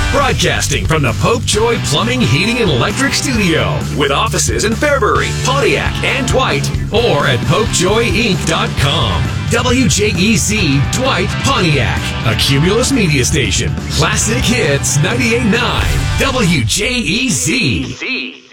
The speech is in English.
Broadcasting from the Pope Joy Plumbing, Heating, and Electric Studio with offices in Fairbury, Pontiac, and Dwight, or at PopeJoyInc.com. WJEZ Dwight, Pontiac, a Cumulus media station. Classic Hits 98.9 WJEZ.